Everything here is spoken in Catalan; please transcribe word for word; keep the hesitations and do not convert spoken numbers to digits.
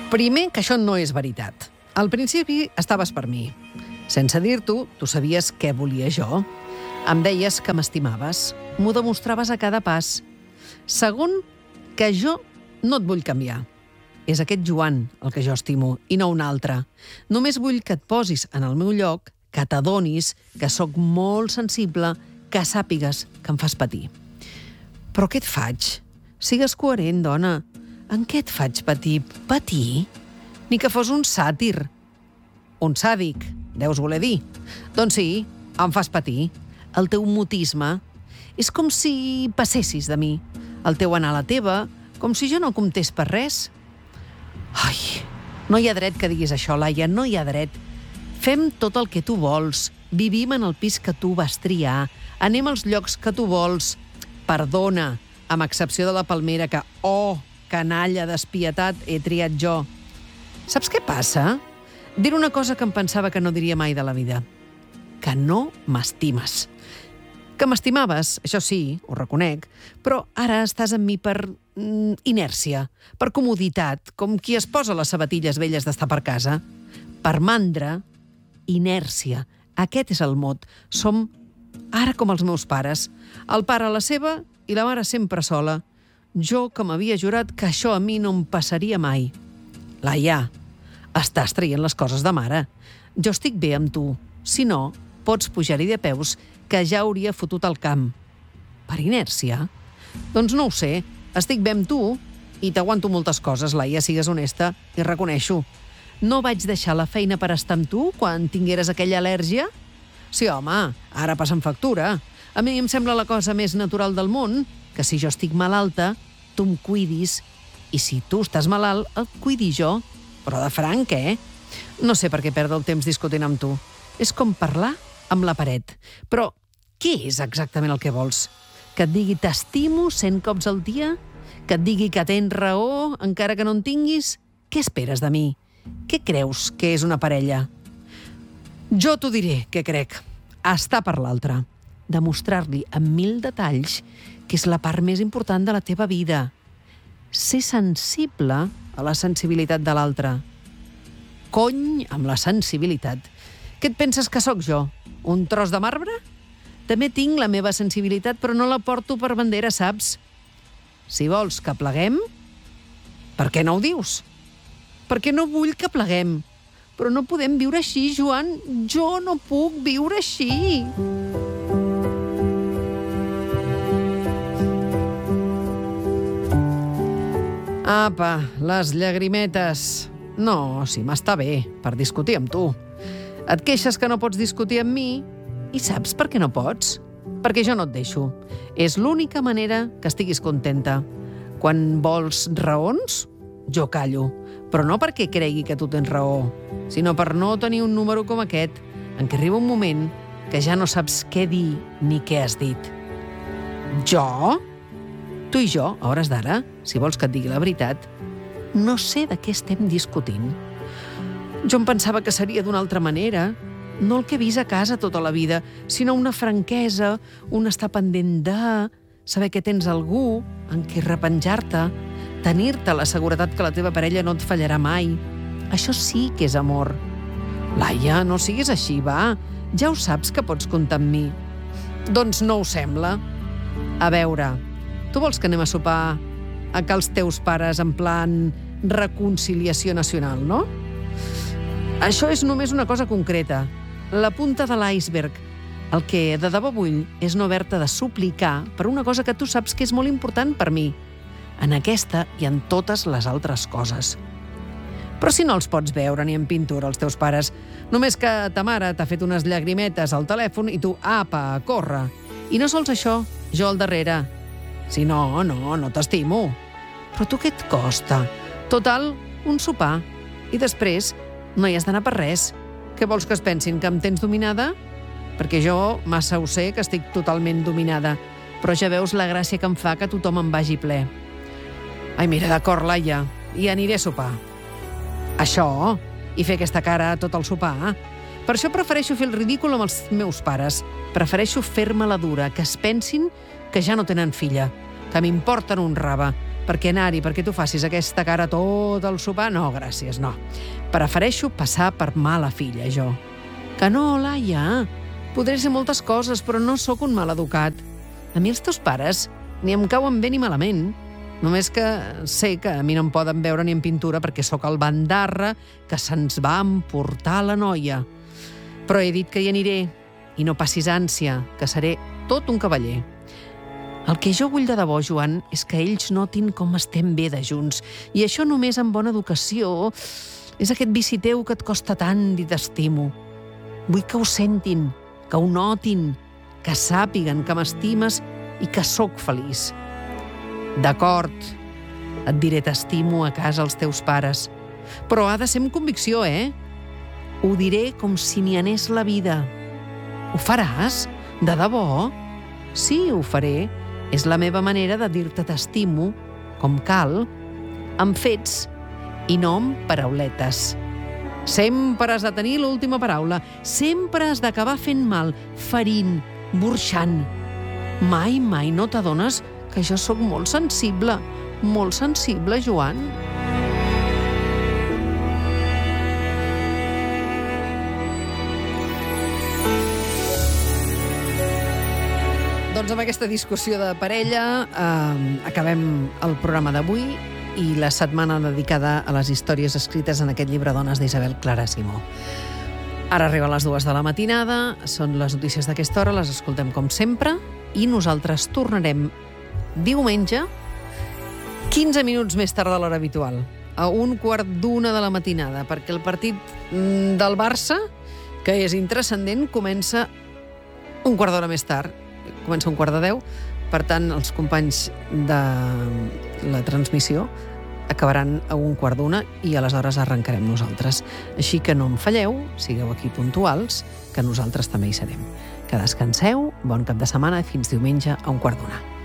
Primer, que això no és veritat. Al principi estaves per mi. Sense dir-t'ho, tu sabies què volia jo. Em deies que m'estimaves. M'ho demostraves a cada pas. Segon, que jo no et vull canviar. És aquest Joan el que jo estimo, i no un altre. Només vull que et posis en el meu lloc, que t'adonis que sóc molt sensible, que sàpigues que em fas patir. Però què et faig? Sigues coherent, dona. En què et faig patir? Patir? Ni que fos un sàtir. Un sàdic, deus voler dir. Doncs sí, em fas patir. El teu mutisme. És com si passessis de mi. El teu anar a la teva, com si jo no comptés per res. Ai, no hi ha dret que diguis això, Laia, no hi ha dret. Fem tot el que tu vols. Vivim en el pis que tu vas triar. Anem als llocs que tu vols. Perdona, amb excepció de la palmera que, oh, canalla despietat, he triat jo. Saps què passa? Dir una cosa que em pensava que no diria mai de la vida. Que no m'estimes. Que m'estimaves, això sí, ho reconec, però ara estàs amb mi per mm, inèrcia, per comoditat, com qui es posa les sabatilles velles d'estar per casa. Per mandra, inèrcia. Aquest és el mot. Som ara com els meus pares. El pare a la seva i la mare sempre sola. Jo que m'havia jurat que això a mi no em passaria mai. Laia, estàs traient les coses de mare. Jo estic bé amb tu. Si no, pots pujar-hi de peus, que ja hauria fotut al camp. Per inèrcia? Doncs no ho sé. Estic bé amb tu i t'aguanto moltes coses, Laia, sigues honesta, i reconeixo. No vaig deixar la feina per estar amb tu quan tingueres aquella al·lèrgia? Sí, home, ara passen factura. A mi em sembla la cosa més natural del món que si jo estic malalta, tu em cuidis, i si tu estàs malalt, et cuidi jo. Però de franc, eh? No sé per què perdre el temps discutint amb tu. És com parlar amb la paret. Però què és exactament el que vols? Que et digui t'estimo cent cops al dia? Que et digui que tens raó encara que no en tinguis? Què esperes de mi? Què creus que és una parella? Jo t'ho diré, què crec. Estar per l'altre. Demostrar-li amb mil detalls que és la part més important de la teva vida. Ser sensible a la sensibilitat de l'altre. Cony amb la sensibilitat. Què et penses que sóc jo? Un tros de marbre? També tinc la meva sensibilitat, però no la porto per bandera, saps? Si vols que pleguem, per què no ho dius? Perquè no vull que pleguem. Però no podem viure així, Joan. Jo no puc viure així. Apa, les llagrimetes. No, sí, m'està bé, per discutir amb tu. Et queixes que no pots discutir amb mi i saps per què no pots? Perquè jo no et deixo. És l'única manera que estiguis contenta. Quan vols raons, jo callo. Però no perquè cregui que tu tens raó, sinó per no tenir un número com aquest, en què arriba un moment que ja no saps què dir ni què has dit. Jo? Tu i jo, a hores d'ara, si vols que et digui la veritat, no sé de què estem discutint. Jo em pensava que seria d'una altra manera, no el que he vist a casa tota la vida, sinó una franquesa, un estar pendent de, saber que tens algú en què repenjar-te, tenir-te la seguretat que la teva parella no et fallarà mai. Això sí que és amor. Laia, no siguis així, va. Ja ho saps que pots comptar amb mi. Doncs no ho sembla. A veure, tu vols que anem a sopar a que els teus pares en plan reconciliació nacional, no? Això és només una cosa concreta, la punta de l'iceberg. El que de debò vull és no haver-te de suplicar per una cosa que tu saps que és molt important per mi, en aquesta i en totes les altres coses. Però si no els pots veure ni en pintura, els teus pares, només que ta mare t'ha fet unes llagrimetes al telèfon i tu, apa, a córrer. I no sols això, jo al darrere. Si no, no, no t'estimo. Però tu què et costa? Total, un sopar. I després no hi has d'anar per res. Què vols que es pensin, que em tens dominada? Perquè jo massa ho sé que estic totalment dominada, però ja veus la gràcia que em fa que tothom em vagi ple. Ai, mira, d'acord, Laia, i aniré a sopar. Això, i fer aquesta cara tot el sopar. Per això prefereixo fer el ridícul amb els meus pares. Prefereixo fer-me la dura, que es pensin que ja no tenen filla, que m'importen un rave, perquè anar-hi, perquè tu facis aquesta cara tot el sopar, no, gràcies, no. Prefereixo passar per mala filla, jo. Que no, Laia, podré ser moltes coses, però no sóc un mal educat. A mi els teus pares ni em cauen bé ni malament. Només que sé que a mi no em poden veure ni en pintura perquè sóc el bandarra que se'ns va emportar la noia. Però he dit que hi aniré i no passis ànsia, que seré tot un cavaller. El que jo vull de debò, Joan, és que ells notin com estem bé de junts. I això només amb bona educació és aquest vici teu que et costa tant dir t'estimo. Vull que ho sentin, que ho notin, que sàpiguen que m'estimes i que sóc feliç. D'acord, et diré t'estimo a casa els teus pares, però ha de ser amb convicció, eh? Ho diré com si n'hi anés la vida. Ho faràs? De debò? Sí, ho faré. És la meva manera de dir-te t'estimo, com cal, amb fets i no amb parauletes. Sempre has de tenir l'última paraula. Sempre has d'acabar fent mal, ferint, burxant. Mai, mai no t'adones que jo sóc molt sensible, molt sensible, Joan. Doncs amb aquesta discussió de parella eh, acabem el programa d'avui i la setmana dedicada a les històries escrites en aquest llibre Dones d'Isabel Clara Simó. Ara arriben les dues de la matinada, són les notícies d'aquesta hora, les escoltem com sempre i nosaltres tornarem diumenge, quinze minuts més tard de l'hora habitual, a un quart d'una de la matinada, perquè el partit del Barça, que és intranscendent, comença un quart d'hora més tard. Comença un quart de deu, per tant, els companys de la transmissió acabaran a un quart d'una i aleshores arrencarem nosaltres. Així que no em falleu, sigueu aquí puntuals, que nosaltres també hi serem. Que descanseu, bon cap de setmana i fins diumenge a un quart d'una.